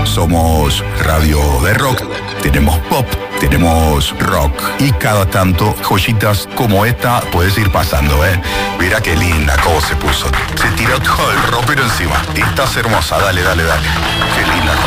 Somos radio de rock, tenemos pop, tenemos rock y cada tanto joyitas como esta puedes ir pasando, ¿eh? Mira qué linda cómo se puso. Se tiró todo el ropero encima. Estás hermosa, dale. Qué linda.